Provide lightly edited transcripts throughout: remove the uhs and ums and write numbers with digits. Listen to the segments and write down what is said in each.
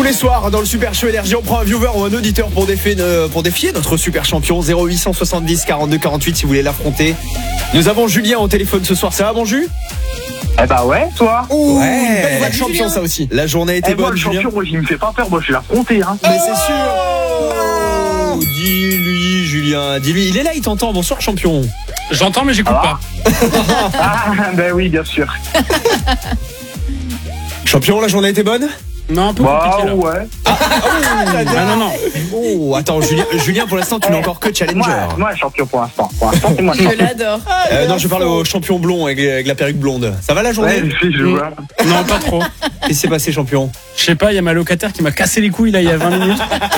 Tous les soirs dans le Super Show Énergie, on prend un viewer ou un auditeur pour défier notre super champion. 0870 42 48 si vous voulez l'affronter. Nous avons Julien au téléphone ce soir. Ça va, bon Jus? Eh bah ouais, toi. Ouh, Ouais, une belle voix de champion, Julien. ça aussi. La journée était Moi, bonne, le Julien. champion, moi, il me fait pas peur, moi, je vais l'affronter, hein. Mais c'est sûr. Oh, dis-lui, Julien, dis-lui. Il est là, il t'entend. Bonsoir, champion. J'entends mais j'écoute Ah. pas. Ah, ben oui, bien sûr. Champion, la journée était bonne? Non, un peu Bah compliqué là. ouais. Ah non. Oh, attends, Julien, pour l'instant, tu n'es encore que challenger. Moi, champion pour l'instant. Pour l'instant, c'est moi le Je champion. l'adore. Non, je parle au champion blond avec la perruque blonde. Ça va la journée? Ouais, je vois. Non, pas trop. Qu'est-ce qui s'est passé, champion? Je sais pas, il y a ma locataire qui m'a cassé les couilles là il y a 20 minutes.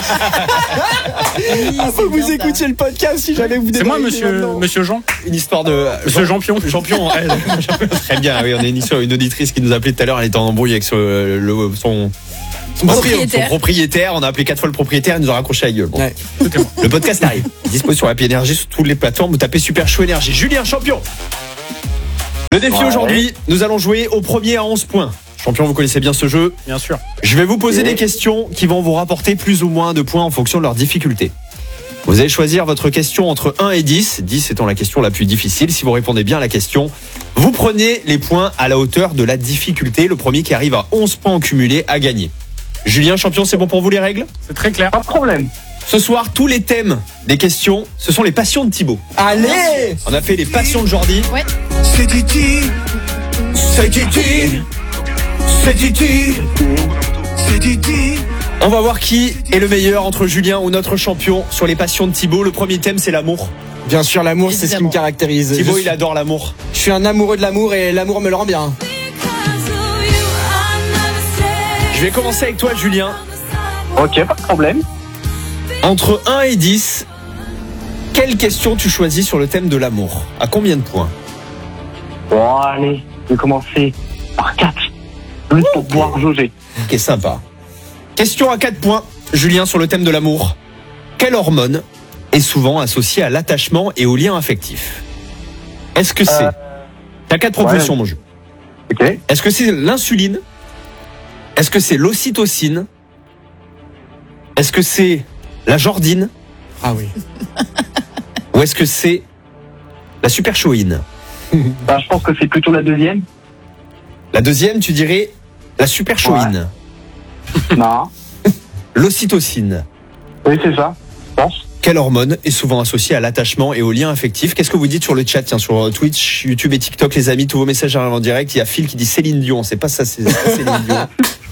Faut que vous écoutiez le podcast si jamais vous C'est moi débarquez maintenant. monsieur Jean. Une histoire de. Monsieur Champion. Champion, elle. Très bien, oui, on a une auditrice qui nous a appelé tout à l'heure, elle était en embrouille avec son propriétaire. On a appelé 4 fois le propriétaire, il nous a raccroché la gueule. Bon. Ouais. Le podcast arrive. Dispo sur Happy Énergie sur toutes les plateformes. Vous tapez Super Show Énergie. Julien, champion. Le défi Ouais. aujourd'hui, nous allons jouer au premier à 11 points. Champion, vous connaissez bien ce jeu. Bien sûr. Je vais vous poser Oui. des questions qui vont vous rapporter plus ou moins de points en fonction de leur difficulté. Vous allez choisir votre question entre 1 et 10, 10 étant la question la plus difficile. Si vous répondez bien à la question, vous prenez les points à la hauteur de la difficulté. Le premier qui arrive à 11 points en cumulé a gagné. Julien, champion, c'est bon pour vous les règles? C'est très clair. Pas de problème. Ce soir, tous les thèmes des questions, ce sont les passions de Thibaut. Allez. On a fait les passions de Jordi. Ouais. C'est Titi, c'est Titi, c'est Titi, c'est Titi. On va voir qui est le meilleur entre Julien ou notre champion sur les passions de Thibaut. Le premier thème, c'est l'amour. Bien sûr, l'amour, c'est ce qui me Évidemment. caractérise. Thibaut, je, il adore l'amour. je suis un amoureux de l'amour et l'amour me le rend bien. Je vais commencer avec toi, Julien. Ok, pas de problème. Entre 1 et 10, quelle question tu choisis sur le thème de l'amour? À combien de points? Bon, allez, je vais commencer par 4. Juste pour pouvoir jauger. Ok, sympa. Question à 4 points, Julien, sur le thème de l'amour. Quelle hormone est souvent associée à l'attachement et au lien affectif? Est-ce que c'est... T'as 4 propositions, ouais. mon jeu. Ok. Est-ce que c'est l'insuline? Est-ce que c'est l'ocytocine? Est-ce que c'est la jordine? Ah oui. Ou est-ce que c'est la superchoïne? Bah, je pense que c'est plutôt la deuxième. La deuxième, tu dirais la superchoïne. Non. L'ocytocine. Oui, c'est ça. Je pense. Quelle hormone est souvent associée à l'attachement et au lien affectif? Qu'est-ce que vous dites sur le chat? Tiens, sur Twitch, YouTube et TikTok, les amis, tous vos messages arrivent en direct. Il y a Phil qui dit Céline Dion. C'est pas ça, c'est pas Céline Dion.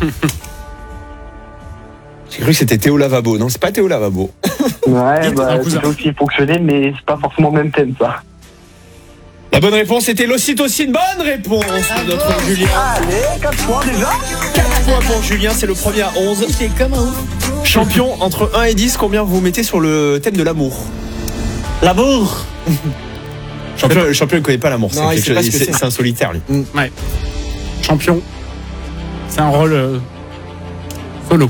J'ai cru que c'était Théo Lavabo. Non, c'est pas Théo Lavabo. Ouais, Vite, un bah, cousin. ça peut aussi fonctionner, mais c'est pas forcément le même thème, ça. La bonne réponse était l'ocytocine. Bonne réponse de notre Julien. Allez, 4 points déjà. 4 points pour Julien, c'est le premier à 11. Il est comme un ouf. Champion, entre 1 et 10, combien vous mettez sur le thème de l'amour? L'amour. Le champion ne connaît pas l'amour. Non, il sait pas ce que c'est. C'est un solitaire, lui. Champion. C'est un rôle solo.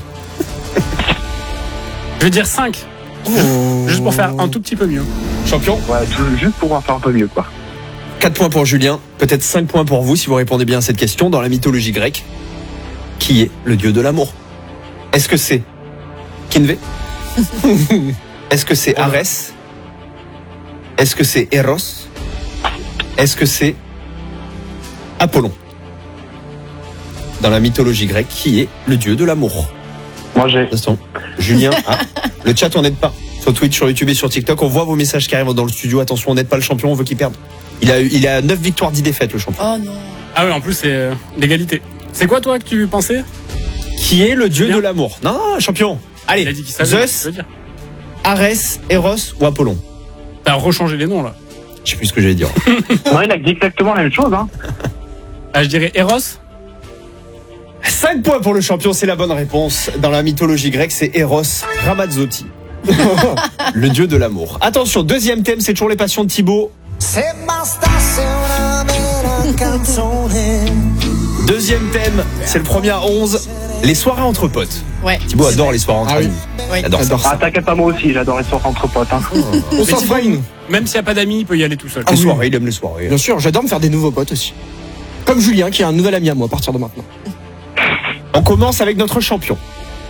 Je vais dire 5. Juste pour faire un tout petit peu mieux. Champion, Ouais, juste pour en faire un peu mieux, quoi. 4 points pour Julien, peut-être 5 points pour vous si vous répondez bien à cette question. Dans la mythologie grecque, qui est le dieu de l'amour? Est-ce que c'est Kinvé? Est-ce que c'est Arès? Est-ce que c'est Eros? Est-ce que c'est Apollon? Dans la mythologie grecque, qui est le dieu de l'amour? Moi, j'ai. Attention, Julien, le chat, on n'aide pas. Sur Twitch, sur YouTube et sur TikTok, on voit vos messages qui arrivent dans le studio. Attention, on n'aide pas le champion, on veut qu'il perde. Il a 9 victoires, 10 défaites, le champion. Oh non. Ah oui, en plus c'est l'égalité. C'est quoi toi que tu pensais? Qui est le dieu Bien. de l'amour? Non, non, champion. Il a Allez, dit qu'il savait. Zeus, Je veux dire. Arès, Eros ou Apollon? T'as rechangé les noms là. Je sais plus ce que j'allais dire. Non, il a dit exactement la même chose, hein. Ah, je dirais Eros. 5 points pour le champion, c'est la bonne réponse. Dans la mythologie grecque, c'est Eros Ramazzotti. Le dieu de l'amour. Attention, deuxième thème, c'est toujours les passions de Thibaut. Se bastasse una vera canzone. Deuxième thème, c'est le premier à 11, les soirées entre potes. Ouais. Thibaut adore les soirées entre Ah oui. amis. Oui. Il adore ça. J'adore Ah, ça. t'inquiète pas, moi aussi, j'adore les soirées entre potes, hein. On s'en fout, nous. Même s'il n'y a pas d'amis, il peut y aller tout seul. Les oui. soirées, il aime les soirées. Bien sûr, j'adore me faire des nouveaux potes aussi. Comme Julien, qui est un nouvel ami à moi à partir de maintenant. On commence avec notre champion.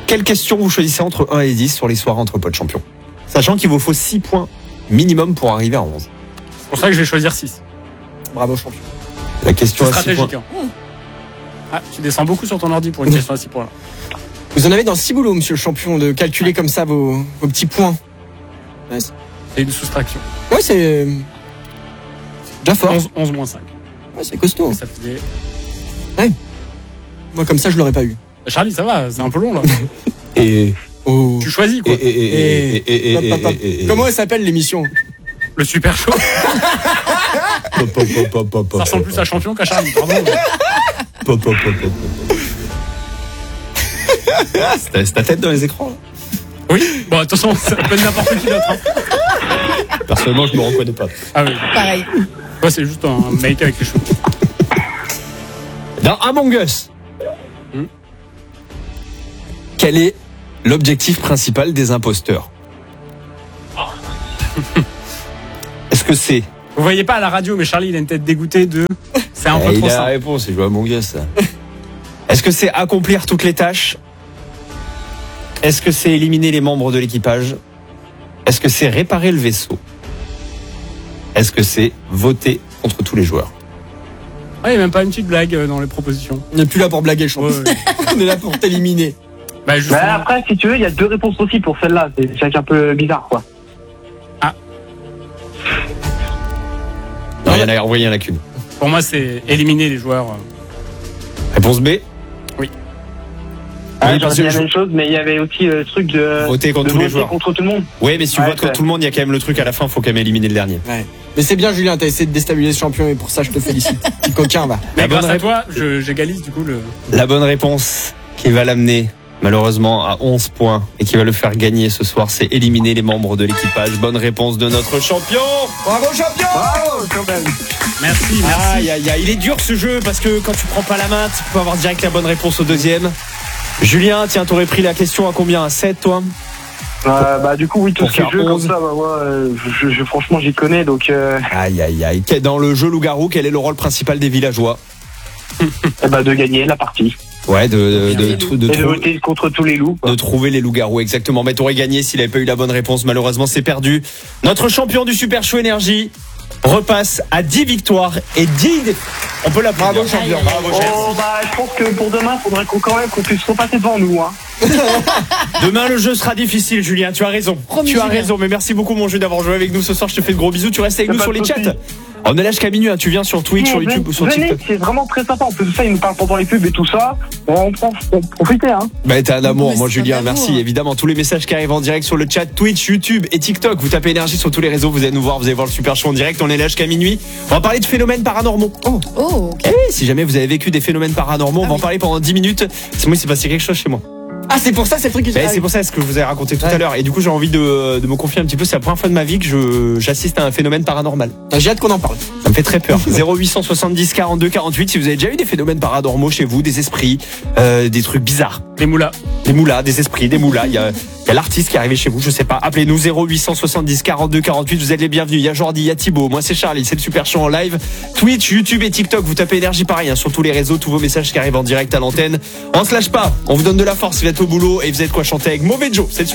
Quelle question vous choisissez entre 1 et 10 sur les soirées entre potes champions? Sachant qu'il vous faut 6 points minimum pour arriver à 11. C'est pour ça que je vais choisir 6. Bravo, champion. La question C'est à 6 points. stratégique. Hein. Ah, tu descends beaucoup sur ton ordi pour une question à 6 points. Là. Vous en avez dans 6 boulots, monsieur le champion, de calculer comme ça vos petits points. Ouais, C'est une soustraction. c'est déjà fort. 11 moins 5. Ouais, c'est costaud. Ça faisait... Moi, comme ça, je l'aurais pas eu. Charlie, ça va, c'est un peu long là. Et Oh. Tu choisis quoi. Comment elle s'appelle l'émission? Le super show. Ça ressemble plus à champion qu'à Charlie, pardon. C'est ta tête dans les écrans là. Oui, bon, attention, ça peut être n'importe qui d'autre. Hein. Personnellement, je me reconnais pas. Ah oui, Pareil. moi c'est juste un mec avec les cheveux. Dans Among Us, quel est l'objectif principal des imposteurs? Est-ce que c'est... Vous voyez pas à la radio, mais Charlie il a une tête dégoûtée de. C'est un peu il trop a la simple. réponse, c'est jouer à Among Us ça. Est-ce que c'est accomplir toutes les tâches? Est-ce que c'est éliminer les membres de l'équipage? Est-ce que c'est réparer le vaisseau? Est-ce que c'est voter contre tous les joueurs? Ah, il n'y a même pas une petite blague dans les propositions. On n'est plus là pour blaguer, le champion. Ouais, ouais. On est là pour t'éliminer. Bah, justement. Mais après, si tu veux, il y a 2 réponses aussi pour celle-là. C'est un peu bizarre, quoi. Non, il y en a qu'une. Pour moi, c'est éliminer les joueurs. Réponse B. Ah, Oui, j'aurais parce dit que la même chose, mais il y avait aussi le truc de voter contre de tous les voter joueurs. contre tout le monde. Oui, mais si tu Ouais, votes contre c'est- tout le monde, il y a quand même le truc à la fin, faut quand même éliminer le dernier. Ouais. Mais c'est bien, Julien, t'as essayé de déstabiliser ce champion et pour ça, je te félicite. Petit coquin, va. Mais La bonne grâce à réponse. toi, j'égalise du coup le. La bonne réponse qui va l'amener malheureusement à 11 points et qui va le faire gagner ce soir, c'est éliminer les membres de l'équipage. Bonne réponse de notre champion. Bravo, champion! Bravo, quand même. Merci, merci. Aïe, aïe, aïe. Il est dur ce jeu parce que quand tu prends pas la main, tu peux avoir direct la bonne réponse au deuxième. Julien, tiens, t'aurais pris la question à combien? À 7, toi? Bah du coup, oui, tout Pour ce qui est faire jeu comme 11. ça, bah moi, franchement, j'y connais, donc Aïe, aïe, aïe. Dans le jeu Loup-Garou, quel est le rôle principal des villageois? de gagner la partie. Ouais, de Et de voter contre tous les loups. de trouver les loups-garous, exactement. Mais t'aurais gagné s'il avait pas eu la bonne réponse. Malheureusement, c'est perdu. Notre champion du Super Show Énergie repasse à 10 victoires et 10 défaites. On peut l'applaudir. Bravo, champion. Bravo, chef. Oh, bah, je pense que pour demain, il faudrait quand même qu'on puisse repasser devant nous, hein. Demain, le jeu sera difficile, Julien. Tu as raison. Promis, tu as Julien. raison. Mais merci beaucoup, mon jeu, d'avoir joué avec nous ce soir. Je te fais de gros bisous. Tu restes avec Y a nous pas sur de les souci. chats. On est là jusqu'à minuit. Hein. Tu viens sur Twitch, sur YouTube ou sur Venez, TikTok. c'est vraiment très sympa. En plus de ça, ils nous parlent pendant les pubs et tout ça. On profitez, hein. Bah, t'es un amour, Mais moi, c'est Julien. un amour, Merci. hein. Évidemment, tous les messages qui arrivent en direct sur le chat Twitch, YouTube et TikTok. Vous tapez énergie sur tous les réseaux. Vous allez nous voir. Vous allez voir le Super Show en direct. On est là jusqu'à minuit. On va parler de phénomènes paranormaux. Oh, ok. Eh oui, si jamais vous avez vécu des phénomènes paranormaux, on va en parler pendant 10 minutes. C'est moi, il s'est passé quelque chose chez moi. Ah, c'est pour ça, c'est le truc que C'est pour ça ce que je vous ai raconté tout à l'heure. Et du coup, j'ai envie de me confier un petit peu. C'est la première fois de ma vie que j'assiste à un phénomène paranormal. J'ai hâte qu'on en parle. Ça me fait très peur. 0870 42 48. Si vous avez déjà eu des phénomènes paranormaux chez vous, des esprits, des trucs bizarres. Les moulas. Des moulas, des esprits, des moulas. Il y a l'artiste qui est arrivé chez vous, je sais pas. Appelez-nous 0870 42 48. Vous êtes les bienvenus. Il y a Jordi, il y a Thibaut. Moi, c'est Charlie. C'est le Super Show en live. Twitch, YouTube et TikTok. Vous tapez énergie pareil, hein, sur tous les réseaux. Tous vos messages qui arrivent en direct à l'antenne. On se lâche pas. On vous donne de la force. Vous êtes au boulot et vous êtes quoi chanter avec Mauvais Joe. C'est le